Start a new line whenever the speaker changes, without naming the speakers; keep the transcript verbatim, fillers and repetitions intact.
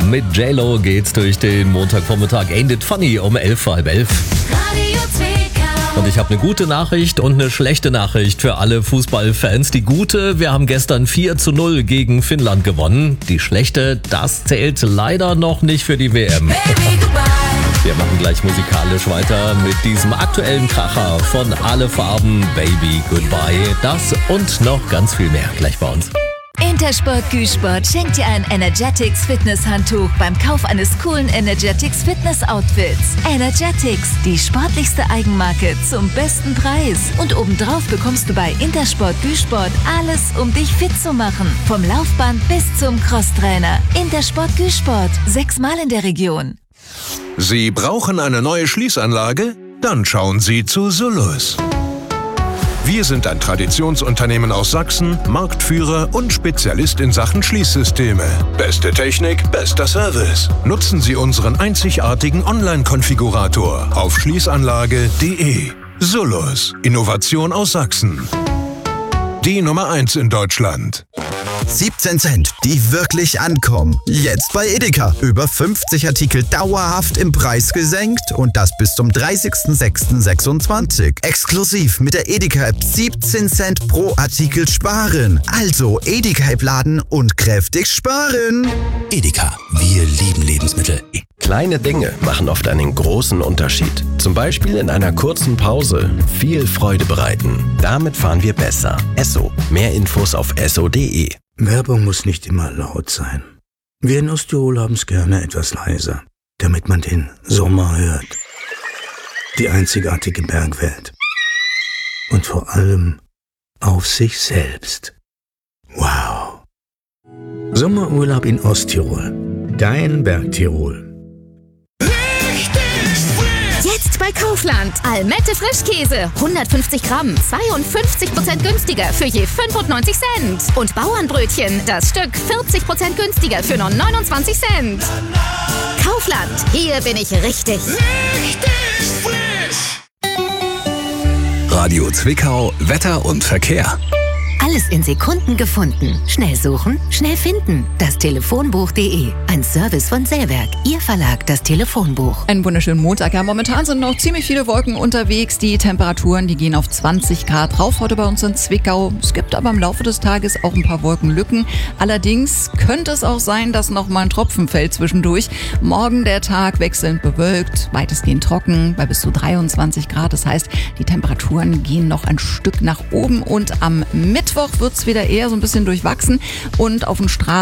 Mit J-Lo geht's durch den Montagvormittag. Ain't it funny um elf, halb elf.
Radio Zwickau.
Und ich habe eine gute Nachricht und eine schlechte Nachricht für alle Fußballfans. Die gute, wir haben gestern vier zu null gegen Finnland gewonnen. Die schlechte, das zählt leider noch nicht für die W M.
Baby, goodbye.
Wir machen gleich musikalisch weiter mit diesem aktuellen Kracher von Alle Farben, Baby Goodbye. Das und noch ganz viel mehr gleich bei uns.
Intersport Güsport schenkt dir ein Energetics Fitnesshandtuch beim Kauf eines coolen Energetics Fitness Outfits. Energetics, die sportlichste Eigenmarke zum besten Preis. Und obendrauf bekommst du bei Intersport Güsport alles, um dich fit zu machen. Vom Laufband bis zum Crosstrainer. Intersport Güsport, sechsmal in der Region.
Sie brauchen eine neue Schließanlage? Dann schauen Sie zu Solus. Wir sind ein Traditionsunternehmen aus Sachsen, Marktführer und Spezialist in Sachen Schließsysteme. Beste Technik, bester Service. Nutzen Sie unseren einzigartigen Online-Konfigurator auf schließanlage punkt de. Solus, Innovation aus Sachsen. Die Nummer eins in Deutschland.
siebzehn Cent, die wirklich ankommen. Jetzt bei Edeka. Über fünfzig Artikel dauerhaft im Preis gesenkt und das bis zum dreißigsten sechsten sechsundzwanzig. Exklusiv mit der Edeka-App siebzehn Cent pro Artikel sparen. Also Edeka-App laden und kräftig sparen.
Edeka, wir lieben Lebensmittel. Kleine Dinge machen oft einen großen Unterschied. Zum Beispiel in einer kurzen Pause viel Freude bereiten. Damit fahren wir besser. Esso. Mehr Infos auf esso punkt de.
Werbung muss nicht immer laut sein. Wir in Osttirol haben es gerne etwas leiser, damit man den Sommer hört. Die einzigartige Bergwelt. Und vor allem auf sich selbst. Wow. Sommerurlaub in Osttirol. Dein Bergtirol.
Jetzt bei Kaufland. Almette Frischkäse. hundertfünfzig Gramm. zweiundfünfzig Prozent günstiger für je fünfundneunzig Cent. Und Bauernbrötchen. Das Stück vierzig Prozent günstiger für nur neunundzwanzig Cent. Kaufland. Hier bin ich richtig.
Richtig frisch.
Radio Zwickau, Wetter und Verkehr.
Alles in Sekunden gefunden. Schnell suchen, schnell finden. Das Telefonbuch punkt de. Ein Service von Sellwerk. Ihr Verlag, das Telefonbuch.
Einen wunderschönen Montag. Ja, momentan sind noch ziemlich viele Wolken unterwegs. Die Temperaturen, die gehen auf zwanzig Grad rauf heute bei uns in Zwickau. Es gibt aber im Laufe des Tages auch ein paar Wolkenlücken. Allerdings könnte es auch sein, dass noch mal ein Tropfen fällt zwischendurch. Morgen der Tag wechselnd bewölkt, weitestgehend trocken bei bis zu dreiundzwanzig Grad. Das heißt, die Temperaturen gehen noch ein Stück nach oben und am Mittwoch wird es wieder eher so ein bisschen durchwachsen und auf den Straßen